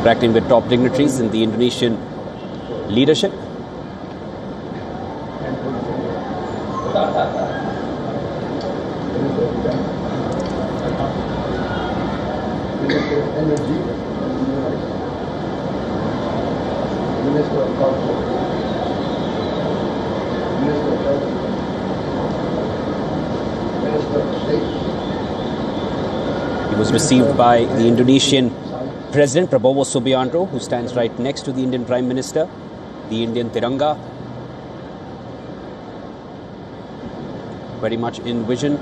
interacting with top dignitaries in the Indonesian leadership. He was received by the Indonesian President Prabowo Subianto, who stands right next to the Indian Prime Minister, the Indian Tiranga, very much in vision.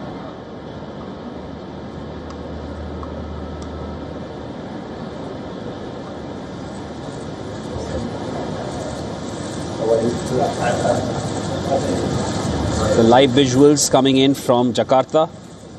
The live visuals coming in from Jakarta.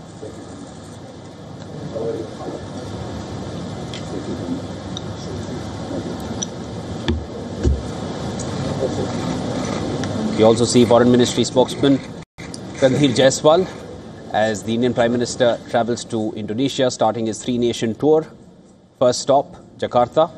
We also see Foreign Ministry spokesman Ranveer Jaiswal as the Indian Prime Minister travels to Indonesia, starting his three-nation tour. First stop, Jakarta.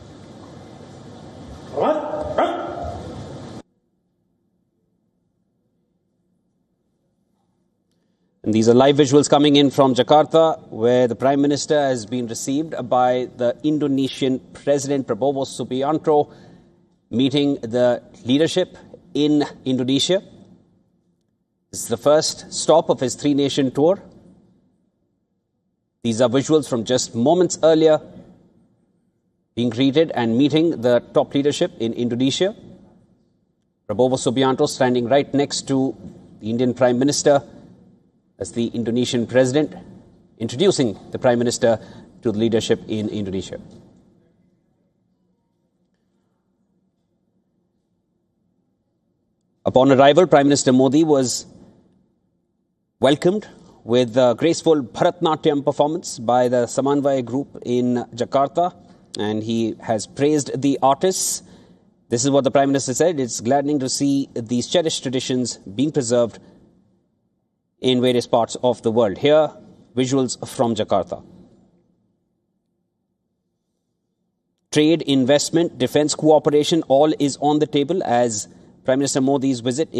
And these are live visuals coming in from Jakarta, where the Prime Minister has been received by the Indonesian President Prabowo Subianto, meeting the leadership in Indonesia. This is the first stop of his three-nation tour. These are visuals from just moments earlier, being greeted and meeting the top leadership in Indonesia. Prabowo Subianto standing right next to the Indian Prime Minister as the Indonesian President, introducing the Prime Minister to the leadership in Indonesia. Upon arrival, Prime Minister Modi was welcomed with a graceful Bharatnatyam performance by the Samanvaya group in Jakarta, and he has praised the artists. This is what the Prime Minister said: "It's gladdening to see these cherished traditions being preserved in various parts of the world." Here, visuals from Jakarta. Trade, investment, defense cooperation, all is on the table as Prime Minister Modi's visit